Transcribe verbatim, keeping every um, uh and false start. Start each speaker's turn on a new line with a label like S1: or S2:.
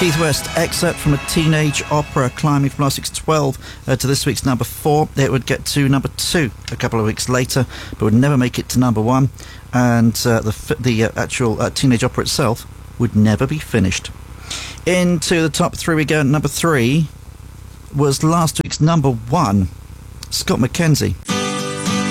S1: Keith West, excerpt from a teenage opera, climbing from last week's twelve uh, to this week's number four. It would get to number two a couple of weeks later, but would never make it to number one. And uh, the the uh, actual uh, teenage opera itself would never be finished. Into the top three we go. Number three was last week's number one, Scott McKenzie.